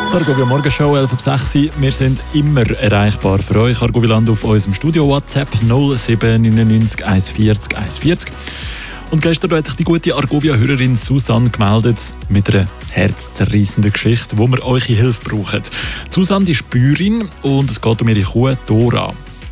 Argovia Morgenshow, 11:06 Uhr. Wir sind immer erreichbar für euch. Argoviland auf unserem Studio WhatsApp 0799 140 140. Und gestern hat sich die gute Argovia-Hörerin Susanne gemeldet mit einer herzzerreissenden Geschichte, wo wir eure Hilfe brauchen. Susanne ist Bäuerin und es geht um ihre Kuh Dora.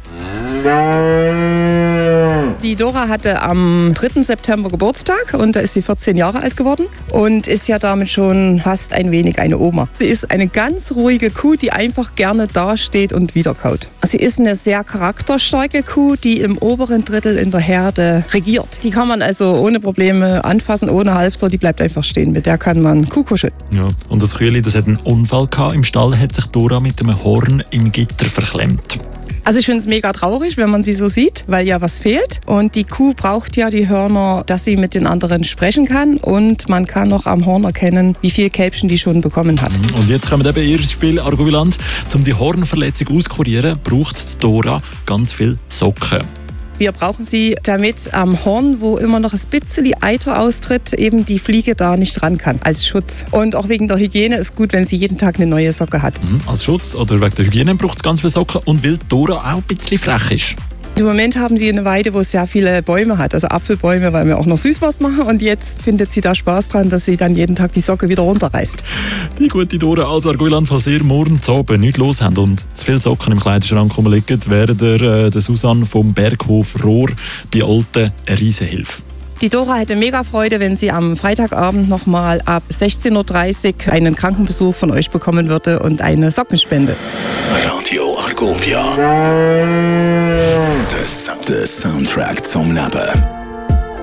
Die Dora hatte am 3. September Geburtstag und da ist sie 14 Jahre alt geworden und ist ja damit schon fast ein wenig eine Oma. Sie ist eine ganz ruhige Kuh, die einfach gerne dasteht und wiederkaut. Sie ist eine sehr charakterstarke Kuh, die im oberen Drittel in der Herde regiert. Die kann man also ohne Probleme anfassen, ohne Halfter, die bleibt einfach stehen. Mit der kann man Kuh kuscheln. Ja, und das Kühli, das hat einen Unfall gehabt. Im Stall hat sich Dora mit einem Horn im Gitter verklemmt. Also ich finde es mega traurig, wenn man sie so sieht, weil ja was fehlt. Und die Kuh braucht ja die Hörner, dass sie mit den anderen sprechen kann. Und man kann noch am Horn erkennen, wie viele Kälbchen die schon bekommen hat. Und jetzt kommt eben ihr Spiel Argoviland. Um die Hornverletzung auszukurieren, braucht Dora ganz viel Socken. Wir brauchen sie, damit am Horn, wo immer noch ein bisschen Eiter austritt, eben die Fliege da nicht ran kann, als Schutz. Und auch wegen der Hygiene ist gut, wenn sie jeden Tag eine neue Socke hat. Als Schutz oder wegen der Hygiene braucht es ganz viele Socken und weil Dora auch ein bisschen frech ist. Im Moment haben sie eine Weide, wo es sehr viele Bäume hat, also Apfelbäume, weil wir auch noch Süßwurst machen. Und jetzt findet sie da Spaß dran, dass sie dann jeden Tag die Socke wieder runterreißt. Die gute Dora aus Argoviland, falls ihr morgen zu Abend nichts los habt und zu viele Socken im Kleiderschrank liegen, wäre der Susanne vom Berghof Rohr bei Olten eine Riesenhilfe. Die Dora hätte mega Freude, wenn sie am Freitagabend nochmal ab 16.30 Uhr einen Krankenbesuch von euch bekommen würde und eine Sockenspende. Radio Argovia. Der Soundtrack zum Leben.